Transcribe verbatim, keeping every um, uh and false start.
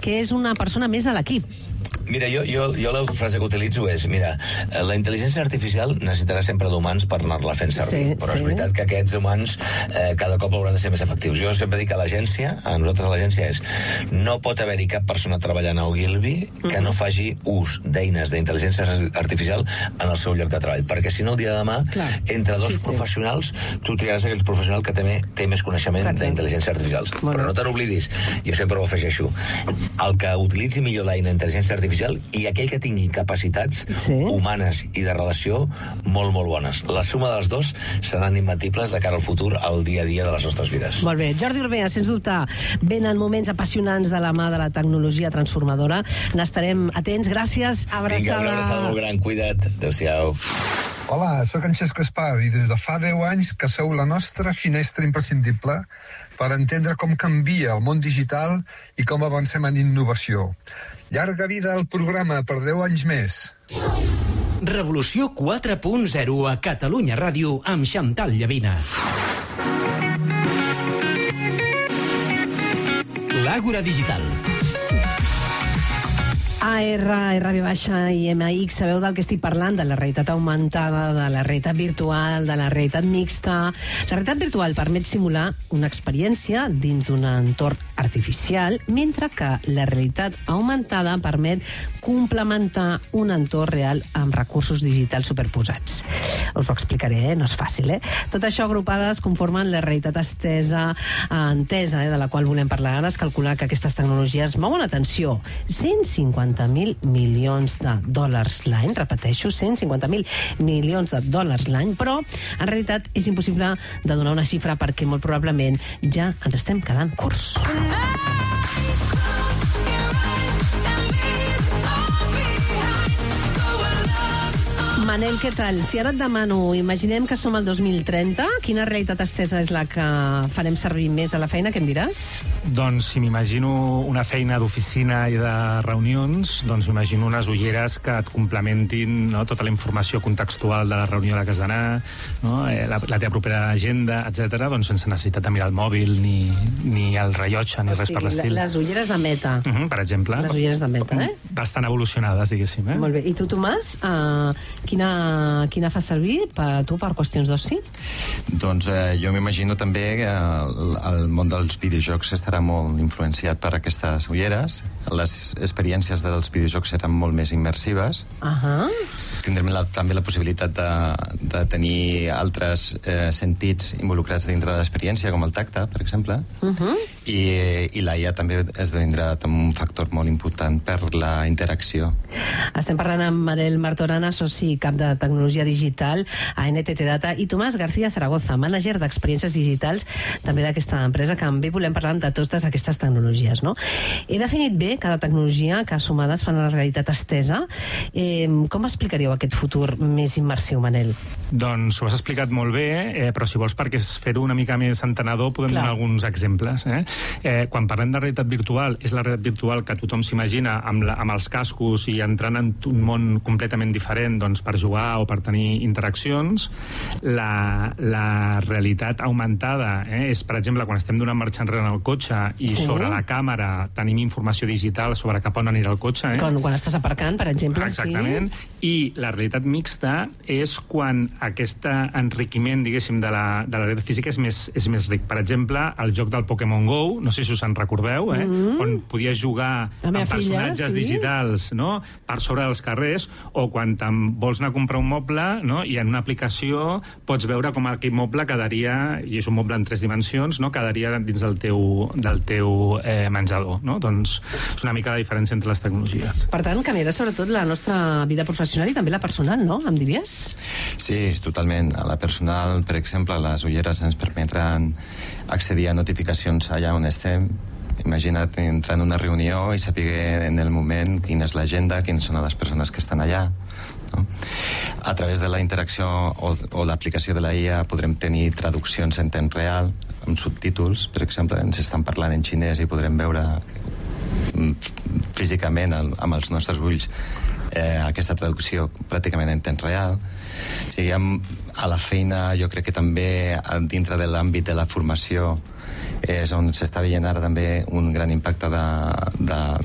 que és una persona més a l'equip. Mira, jo, jo, jo la frase que utilitzo és, mira, la intel·ligència artificial necessitarà sempre d'humans per anar-la fent servir, sí, però sí. és veritat que aquests humans eh, cada cop hauran de ser més efectius. Jo sempre dic que l'agència, a nosaltres a l'agència és, no pot haver-hi cap persona treballant a Ogilvy que no faci ús d'eines d'intel·ligència artificial en el seu lloc de treball, perquè si no el dia de demà, clar, entre dos sí, sí. professionals, tu triaràs aquell professional que també té més coneixement d'intel·ligència artificial. Bueno. Però no te n'oblidis, jo sempre ho afegeixo, el que utilitzi millor l'eina d'intel·ligència artificial i aquell que tingui capacitats sí. humanes i de relació molt, molt bones. La suma dels dos seran imbatibles de cara al futur, al dia a dia de les nostres vides. Molt bé. Jordi Urbea, sens dubte, venen moments apassionants de la mà de la tecnologia transformadora. N'estarem atents. Gràcies. Abraçada. Vinga, una abraçada molt gran. Cuida't. Adéu-siau. Hola, sóc en Xesco Espar i des de fa deu anys que sou la nostra finestra imprescindible per entendre com canvia el món digital i com avancem en innovació. Llarga vida al programa per deu anys més. Revolució quatre punt zero a Catalunya Ràdio amb Xantal Llavina. L'Àgora Digital. A R, R V baixa i M X, sabeu del que estic parlant? De la realitat augmentada, de la realitat virtual, de la realitat mixta. La realitat virtual permet simular una experiència dins d'un entorn artificial, mentre que la realitat augmentada permet complementar un entorn real amb recursos digitals superposats. Us ho explicaré, eh? No és fàcil, eh? Tot això agrupades conformen la realitat estesa, entesa, eh? de la qual volem parlar ara. Es calcula que aquestes tecnologies mouen, atenció, cent cinquanta mil milions de dòlars l'any, repeteixo, cent cinquanta mil milions de dòlars l'any, però en realitat és impossible de donar una xifra perquè molt probablement ja ens estem quedant curts. Manel, què tal? Si ara et demano, imaginem que som al dos mil trenta, quina realitat estesa és la que farem servir més a la feina? Què em diràs? Doncs si m'imagino una feina d'oficina i de reunions, doncs m'imagino unes ulleres que et complementin, no, tota la informació contextual de la reunió a la que has d'anar, no, eh, la, la teva propera agenda, etcètera, doncs sense necessitat de mirar el mòbil, ni, ni el rellotge, ni o res sigui, per l'estil. Les ulleres de Meta. Uh-huh, per exemple. Les ulleres de Meta, eh? Bastant evolucionades, diguéssim. Eh? Molt bé. I tu, Tomàs, uh, quina, quina fa servir per tu per qüestions d'oci? Doncs eh, jo m'imagino també que el, el món dels videojocs estarà molt influenciat per aquestes ulleres. Les experiències dels videojocs seran molt més immersives. Uh-huh. Tindrem la, també la possibilitat de, de tenir altres eh, sentits involucrats dintre de l'experiència, com el tacte, per exemple. Uh-huh. I, i l'A I A també esdevindrà un factor molt important per la interacció. Estem parlant amb Manel Martorana, soci cap de tecnologia digital a N T T Data, i Tomàs García Zaragoza, mànager d'experiències digitals també d'aquesta empresa, que també volem parlar de totes aquestes tecnologies, no? He definit bé cada tecnologia que sumades fan a la realitat estesa. Eh, com explicaríeu aquest futur més immersiu, Manel? Doncs ho has explicat molt bé, eh, però si vols perquè fer-ho una mica més entenedor podem Clar. donar alguns exemples. Eh? Eh, quan parlem de realitat virtual, és la realitat virtual que tothom s'imagina amb, la, amb els cascos i entrant en un món completament diferent, doncs, per jugar o per tenir interaccions. La, la realitat augmentada eh, és, per exemple, quan estem donant marxa enrere en el cotxe i sí. sobre la càmera tenim informació digital sobre cap on anirà el cotxe. Eh? Quan, quan estàs aparcant, per exemple. Exactament. Sí. I la realitat mixta és quan aquest enriquiment, diguéssim, de la, de la realitat física és més, és més ric. Per exemple, el joc del Pokémon Go, no sé si us en recordeu, eh? Mm-hmm. on podies jugar amb personatges filla, sí. digitals, no? per sobre dels carrers, o quan vols anar a comprar un moble, no? i en una aplicació pots veure com aquell moble quedaria, i és un moble en tres dimensions, no? quedaria dins del teu, del teu eh, menjador. No? Doncs és una mica la diferència entre les tecnologies. Per tant, canviarà sobretot la nostra vida professional i també la personal, no? Em diries? Sí, totalment. A la personal, per exemple, les ulleres ens permetran accedir a notificacions allà on estem. Imagina't entrar en una reunió i saber en el moment quina és l'agenda, quines són les persones que estan allà. No? A través de la interacció o, o l'aplicació de la I A podrem tenir traduccions en temps real, amb subtítols, per exemple, ens estan parlant en xinès i podrem veure físicament amb els nostres ulls eh, aquesta traducció pràcticament en temps real. O sigui, a la feina jo crec que també dintre de l'àmbit de la formació és on s'està veient ara també un gran impacte de, de,